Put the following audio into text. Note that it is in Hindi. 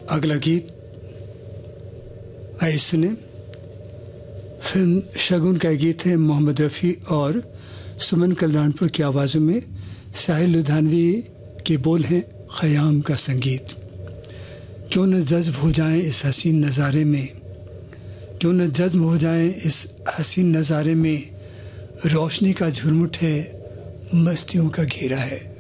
अगला गीत आइए सुने। फिल्म शगुन का गीत है, मोहम्मद रफ़ी और सुमन कल्याणपुर की आवाज़ों में। साहिल लुधियानवी के बोल हैं, ख़याम का संगीत। क्यों न जज्ब हो जाएं इस हसीन नज़ारे में, क्यों न जज्ब हो जाएं इस हसीन नज़ारे में। रोशनी का झुरमुट है, मस्तियों का घेरा है।